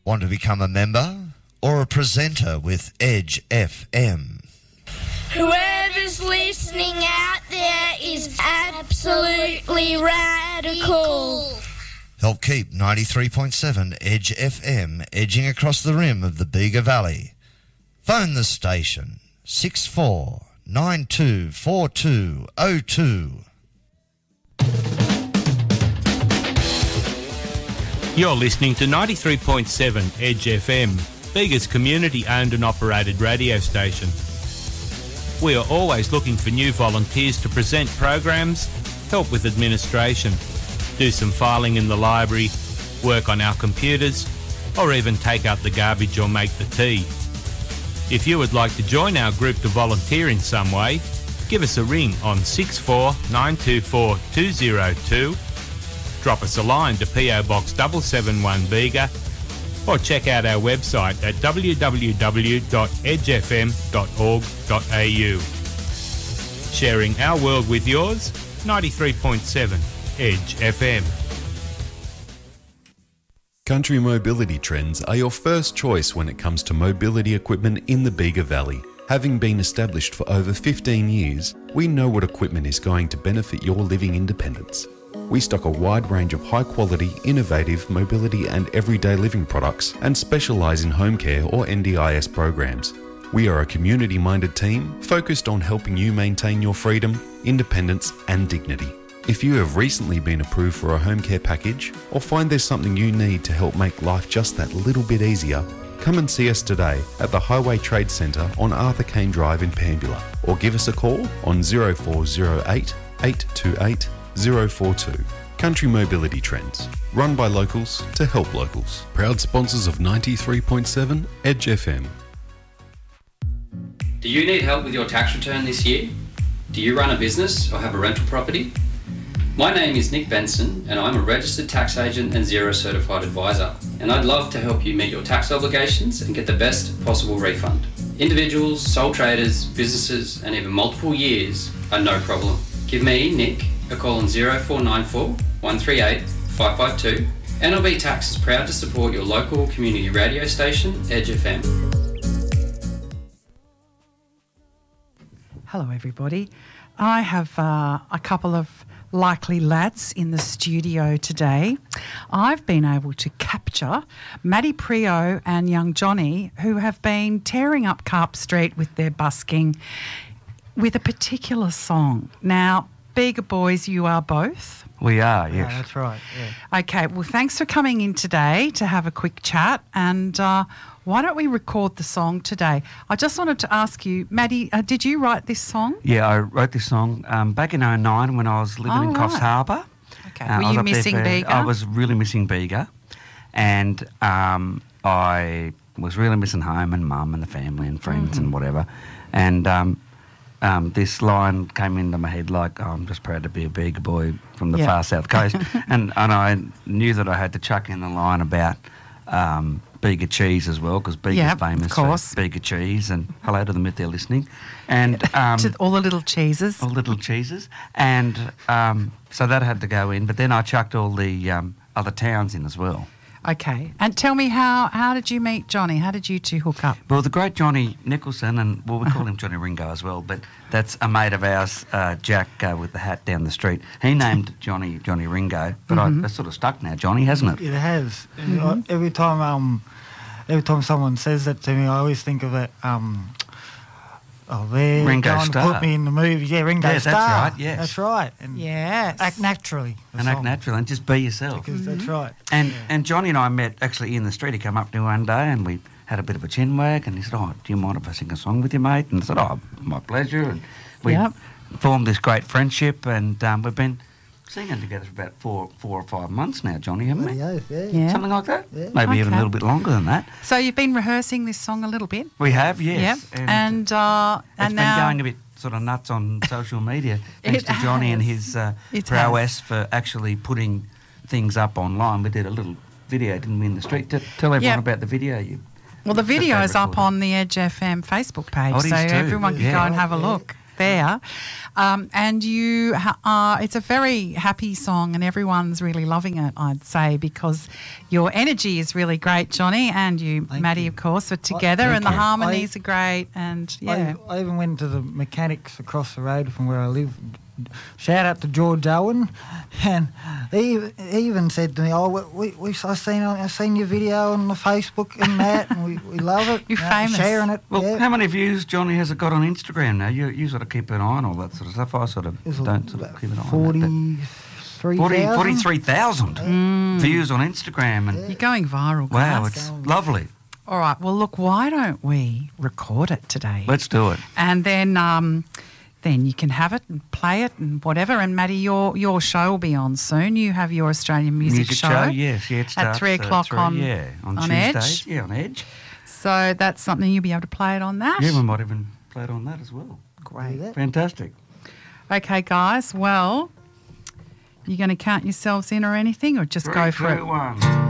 Want to become a member or a presenter with Edge FM? Whoever's listening out there is absolutely radical. Help keep 93.7 Edge FM edging across the rim of the Bega Valley. Phone the station 64924202. You're listening to 93.7 Edge FM, Bega's community-owned and operated radio station. We are always looking for new volunteers to present programs, help with administration, do some filing in the library, work on our computers, or even take out the garbage or make the tea. If you would like to join our group to volunteer in some way, give us a ring on 64924 drop us a line to PO Box 771 Bega, or check out our website at www.edgefm.org.au. Sharing our world with yours, 93.7 Edge FM. Country Mobility Trends are your first choice when it comes to mobility equipment in the Bega Valley. Having been established for over 15 years, we know what equipment is going to benefit your living independence. We stock a wide range of high-quality, innovative mobility and everyday living products and specialise in home care or NDIS programs. We are a community-minded team focused on helping you maintain your freedom, independence and dignity. If you have recently been approved for a home care package or find there's something you need to help make life just that little bit easier, come and see us today at the Highway Trade Centre on Arthur Kane Drive in Pambula, or give us a call on 0408 828 042. Country Mobility Trends, run by locals to help locals. Proud sponsors of 93.7 Edge FM. Do you need help with your tax return this year? Do you run a business or have a rental property? My name is Nick Benson and I'm a registered tax agent and Xero certified advisor, and I'd love to help you meet your tax obligations and get the best possible refund. Individuals, sole traders, businesses and even multiple years are no problem. Give me, Nick, a call on 0494 138 552. NLB Tax is proud to support your local community radio station, Edge FM. Hello everybody. I have a couple of likely lads in the studio today. I've been able to capture Maddie Prio and young Johnny, who have been tearing up Carp Street with their busking with a particular song. Now, Bega boys, you are both? We are, yes. Yeah, that's right, yeah. Okay, well, thanks for coming in today to have a quick chat, and why don't we record the song today? I just wanted to ask you, Maddie, did you write this song? Yeah, I wrote this song back in 2009 when I was living in Coffs Harbour. Okay, were you missing Bega? I was really missing Bega, and I was really missing home and mum and the family and friends and whatever, and this line came into my head like, I'm just proud to be a Bega boy from the far south coast. and I knew that I had to chuck in the line about Bega cheese as well, because Bega's famous for Bega cheese. And hello to them if they're listening. And to all the little cheeses. All the little cheeses. And so that had to go in. But then I chucked all the other towns in as well. Okay. And tell me, how did you meet Johnny? How did you two hook up? Well, the great Johnny Nicholson, and we call him Johnny Ringo as well, but that's a mate of ours, Jack, with the hat down the street. He named Johnny Ringo, but it's sort of stuck now, Johnny, hasn't it? It has. Every time someone says that to me, I always think of it. They're Ringo going Starr. to put me in the movie. Yeah, Ringo Starr. That's right, yes. That's right. And act naturally. Act naturally and just be yourself. Because that's right. And Johnny and I met actually in the street. He came up to me one day and we had a bit of a chin wag, and he said, do you mind if I sing a song with you, mate? And I said, my pleasure. And we formed this great friendship, and we've been singing together for about four or 5 months now, Johnny, haven't we? Yeah. Something like that? Yeah. Maybe even a little bit longer than that. So you've been rehearsing this song a little bit? We have, yes. Yep. And it's now been going a bit sort of nuts on social media, thanks to Johnny and his prowess for actually putting things up online. We did a little video, didn't we, in the street? Tell everyone about the video. Well, the video is up on the Edge FM Facebook page, so everyone can go and have a look. there. And you are, it's a very happy song and everyone's really loving it, I'd say, because your energy is really great, Johnny, and you, Maddie, of course, are together and the harmonies are great. And yeah. I even went to the mechanics across the road from where I live. Shout out to George Owen, and he even said to me, I've seen your video on the Facebook and that, and we love it. You're famous. Sharing it. Well, how many views, Johnny, has it got on Instagram now? You sort of keep an eye on all that sort of stuff. I sort of don't sort of keep an eye on that. 43,000 views on Instagram. And you're going viral, guys. Wow, it's lovely. All right, well, look, why don't we record it today? Let's do it. And then you can have it and play it and whatever. And Maddie, your show will be on soon. You have your Australian music show. Yes, it starts at 3 o'clock on Tuesdays. Edge. Yeah, on Edge. So that's something you'll be able to play it on that. Yeah, we might even play it on that as well. Great. Fantastic. Okay, guys. Well, you going to count yourselves in or anything, or just 3, go for 2, it? 1.